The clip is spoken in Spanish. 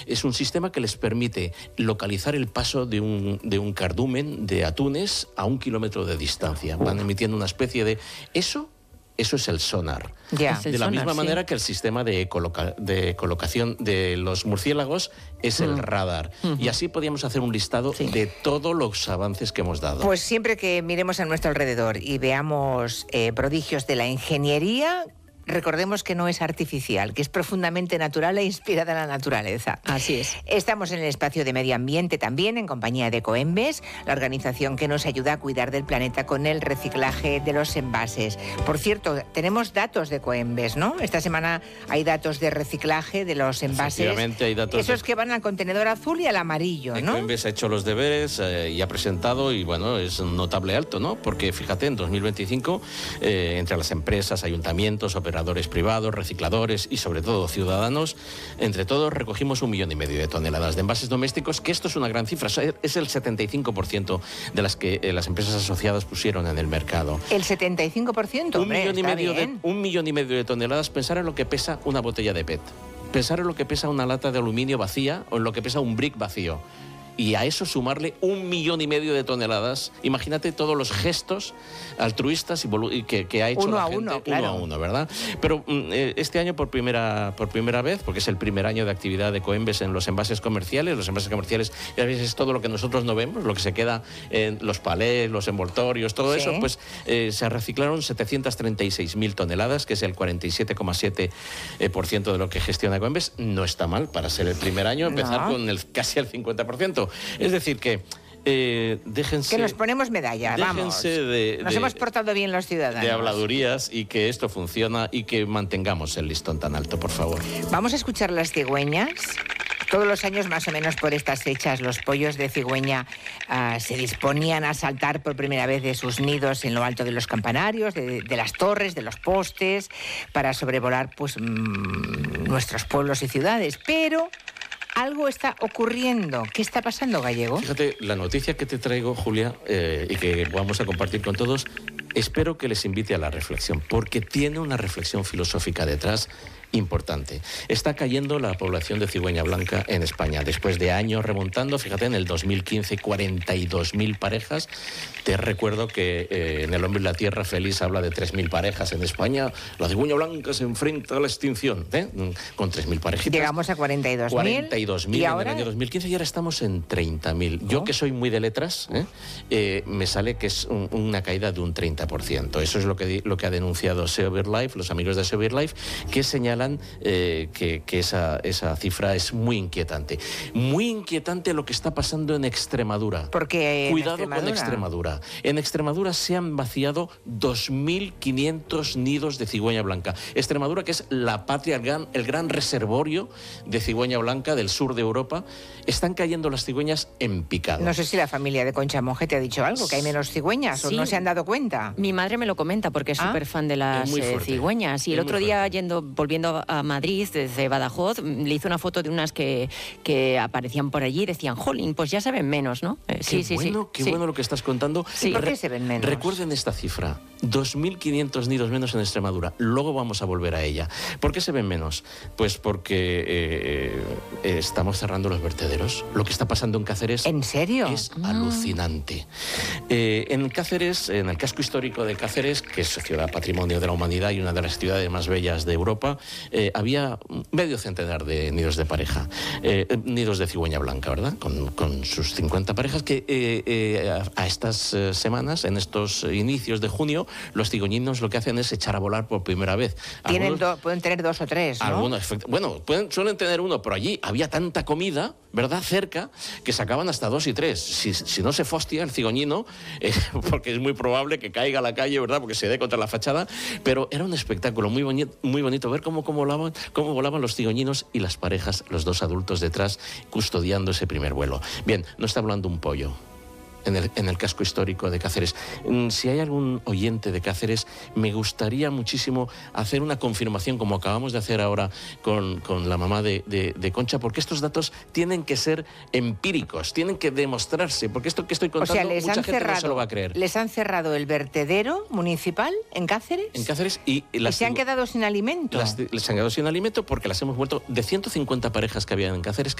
Es un sistema que les permite localizar el paso de un cardumen de atunes a 1 kilómetro de distancia. Van emitiendo una especie de... Eso es el sonar. De la misma manera que el sistema de colocación de los murciélagos es el radar. Y así podíamos hacer un listado de todos los avances que hemos dado. Pues siempre que miremos a nuestro alrededor y veamos prodigios de la ingeniería, recordemos que no es artificial, que es profundamente natural e inspirada en la naturaleza. Así es. Estamos en el espacio de medio ambiente también, en compañía de Ecoembes, la organización que nos ayuda a cuidar del planeta con el reciclaje de los envases. Por cierto, tenemos datos de Ecoembes, ¿no? Esta semana hay datos de reciclaje de los envases. Efectivamente, hay datos. Esos que van al contenedor azul y al amarillo, ¿no? Ecoembes ha hecho los deberes y ha presentado, y bueno, es un notable alto, ¿no? Porque fíjate, en 2025, entre las empresas, ayuntamientos, operadores privados, recicladores y sobre todo ciudadanos, entre todos recogimos 1,5 millones de toneladas de envases domésticos, que esto es una gran cifra, es el 75% de las que las empresas asociadas pusieron en el mercado. El 75%, hombre, 1,5 millones de toneladas. Pensar en lo que pesa una botella de PET, pensar en lo que pesa una lata de aluminio vacía o en lo que pesa un brick vacío. Y a eso sumarle 1,5 millones de toneladas. Imagínate todos los gestos altruistas que ha hecho la gente. Uno a uno, ¿verdad? Pero este año por primera vez, porque es el primer año de actividad de Ecoembes en los envases comerciales. Los envases comerciales a veces es todo lo que nosotros no vemos, lo que se queda en los palés, los envoltorios, todo eso, pues se reciclaron 736.000 toneladas, que es el 47,7% de lo que gestiona Ecoembes. No está mal para ser el primer año, empezar con casi el 50%. Es decir que déjense... Que nos ponemos medalla, vamos. Nos hemos portado bien los ciudadanos. De habladurías y que esto funciona y que mantengamos el listón tan alto, por favor. Vamos a escuchar las cigüeñas. Todos los años, más o menos por estas fechas, los pollos de cigüeña se disponían a saltar por primera vez de sus nidos en lo alto de los campanarios, de las torres, de los postes, para sobrevolar pues, nuestros pueblos y ciudades. Pero algo está ocurriendo. ¿Qué está pasando, Gallego? Fíjate, la noticia que te traigo, Julia, y que vamos a compartir con todos, espero que les invite a la reflexión, porque tiene una reflexión filosófica detrás importante. Está cayendo la población de cigüeña blanca en España. Después de años remontando, fíjate, en el 2015, 42.000 parejas. Te recuerdo que en El hombre y la tierra, Félix habla de 3.000 parejas en España. La cigüeña blanca se enfrenta a la extinción, con 3.000 parejitas. Llegamos a 42.000. 42.000 en el año 2015 y ahora estamos en 30.000. Yo, que soy muy de letras, me sale que es una caída de un 30%. Eso es lo que ha denunciado SEO BirdLife, los amigos de SEO BirdLife, que señalan que esa cifra es muy inquietante. Muy inquietante lo que está pasando en Extremadura. Porque cuidado con Extremadura. En Extremadura se han vaciado 2.500 nidos de cigüeña blanca. Extremadura, que es la patria, el gran reservorio de cigüeña blanca del sur de Europa, están cayendo las cigüeñas en picado. No sé si la familia de Concha Monge te ha dicho algo, que hay menos cigüeñas, o no se han dado cuenta. Mi madre me lo comenta porque es súper fan de las cigüeñas. Y el otro día, volviendo a Madrid, desde Badajoz, le hizo una foto de unas que aparecían por allí y decían, jolín, pues ya se ven menos, ¿no? Qué bueno lo que estás contando. Sí. ¿Por qué se ven menos? Recuerden esta cifra, 2.500 nidos menos en Extremadura. Luego vamos a volver a ella. ¿Por qué se ven menos? Pues porque estamos cerrando los vertederos. Lo que está pasando en Cáceres... ¿En serio? Es alucinante. En Cáceres, en el casco histórico de Cáceres, que es ciudad patrimonio de la humanidad y una de las ciudades más bellas de Europa, había medio centenar de nidos de pareja, nidos de cigüeña blanca, ¿verdad? Con sus 50 parejas que a estas semanas, en estos inicios de junio, los cigüeñinos lo que hacen es echar a volar por primera vez. Pueden tener 2 o 3, ¿no? Suelen tener uno, pero allí había tanta comida, ¿verdad?, cerca, que sacaban hasta 2 y 3. Si no se fostia el cigüeñino, porque es muy probable que caiga a la calle, ¿verdad?, porque se dé contra la fachada, pero era un espectáculo muy bonito ver cómo volaban los cigüeñinos y las parejas, los 2 adultos detrás, custodiando ese primer vuelo. Bien, no está hablando un pollo. En el casco histórico de Cáceres. Si hay algún oyente de Cáceres, me gustaría muchísimo hacer una confirmación, como acabamos de hacer ahora con la mamá de Concha, porque estos datos tienen que ser empíricos, tienen que demostrarse, porque esto que estoy contando, mucha gente no se lo va a creer. ¿Les han cerrado el vertedero municipal en Cáceres? En Cáceres y se han quedado sin alimento. Les han quedado sin alimento porque las hemos vuelto de 150 parejas que había en Cáceres,